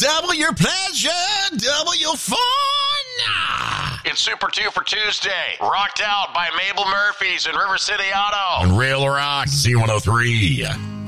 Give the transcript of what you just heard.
Double your pleasure, double your fun. It's Super 2 for Tuesday. Rocked Out by Mabel Murphys and River City Auto. On Rail Rock Z103.